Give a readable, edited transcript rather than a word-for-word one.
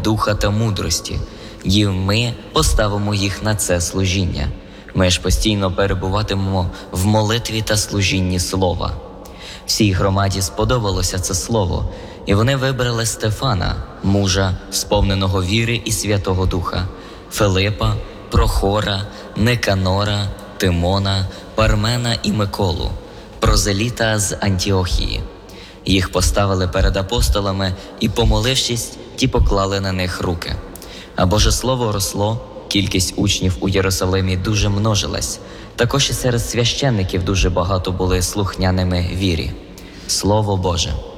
духа та мудрості, і ми поставимо їх на це служіння. Ми ж постійно перебуватимемо в молитві та служінні слова. Всій громаді сподобалося це слово, і вони вибрали Стефана, мужа, сповненого віри і Святого Духа, Филипа, Прохора, Никанора, Тимона, Пармена і Миколу, прозеліта з Антіохії. Їх поставили перед апостолами і, помолившись, ті поклали на них руки. А Боже Слово росло, кількість учнів у Єрусалимі дуже множилась. Також і серед священників дуже багато були слухняними вірі. Слово Боже.